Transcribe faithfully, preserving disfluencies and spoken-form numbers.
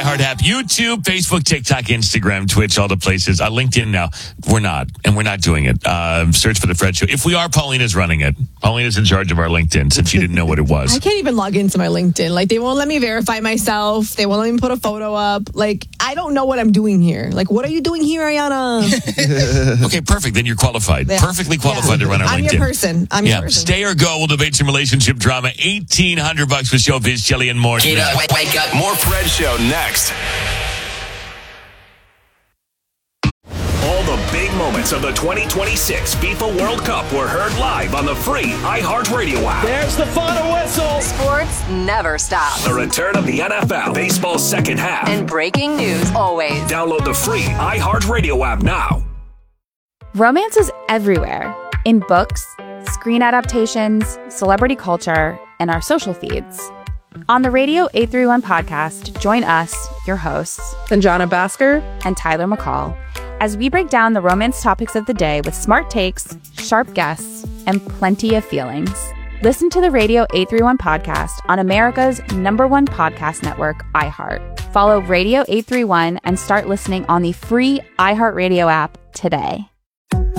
iHeart app, YouTube, Facebook, TikTok, Instagram, Twitch, all the places. Uh, LinkedIn now. We're not, and we're not doing it. Uh, search for The Fred Show. If we are, Paulina's running it. Paulina's in charge of our LinkedIn since she didn't know what it was. I can't even log into my LinkedIn. Like, they won't let me verify myself. They won't let me put a photo up. Like, I don't know what I'm doing here. Like, what are you doing here, Ariana? Okay, perfect. Then you're qualified. Yeah. Perfectly qualified Yeah. to run our I'm LinkedIn. your person. I'm yeah. your person. Stay or go. We'll debate some relationship drama. eighteen hundred bucks with Showbiz, Shelly, and more. Get up, wake, wake up. More Fred Show next. All the big moments of the twenty twenty-six FIFA World Cup were heard live on the free iHeartRadio app. There's the final whistle. Sports never stops. The return of the N F L, baseball's second half. And breaking news always. Download the free iHeartRadio app now. Romance is everywhere. In books, screen adaptations, celebrity culture, and our social feeds. On the Radio eight thirty-one podcast, join us, your hosts, Sanjana Bhaskar and Tyler McCall, as we break down the romance topics of the day with smart takes, sharp guests, and plenty of feelings. Listen to the Radio eight thirty-one podcast on America's number one podcast network, iHeart. Follow Radio eight thirty-one and start listening on the free iHeartRadio app today.